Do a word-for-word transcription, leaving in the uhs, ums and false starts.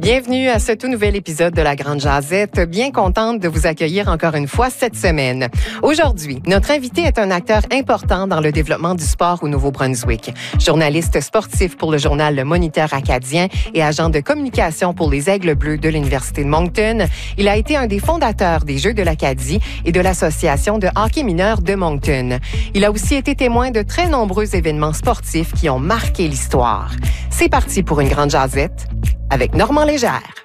Bienvenue à ce tout nouvel épisode de La Grande Jazette. Bien contente de vous accueillir encore une fois cette semaine. Aujourd'hui, notre invité est un acteur important dans le développement du sport au Nouveau-Brunswick. Journaliste sportif pour le journal Le Moniteur acadien et agent de communication pour les Aigles Bleus de l'Université de Moncton, il a été un des fondateurs des Jeux de l'Acadie et de l'Association de hockey mineur de Moncton. Il a aussi été témoin de très nombreux événements sportifs qui ont marqué l'histoire. C'est parti pour une Grande Jazette avec Normand Légère.